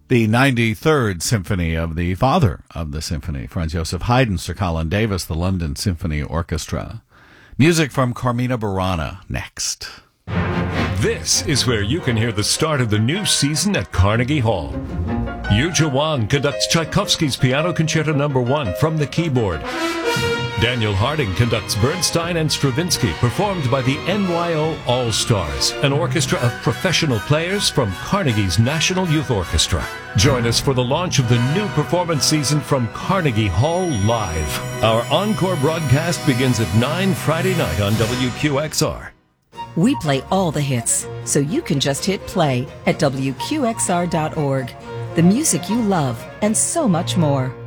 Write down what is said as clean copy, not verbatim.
The 93rd Symphony of the father of the symphony, Franz Joseph Haydn, Sir Colin Davis, the London Symphony Orchestra. Music from Carmina Burana next. This is where you can hear the start of the new season at Carnegie Hall. Yuja Wang conducts Tchaikovsky's Piano Concerto No. 1 from the keyboard. Daniel Harding conducts Bernstein and Stravinsky, performed by the NYO All-Stars, an orchestra of professional players from Carnegie's National Youth Orchestra. Join us for the launch of the new performance season from Carnegie Hall Live. Our encore broadcast begins at 9 Friday night on WQXR. We play all the hits, so you can just hit play at WQXR.org. The music you love, and so much more.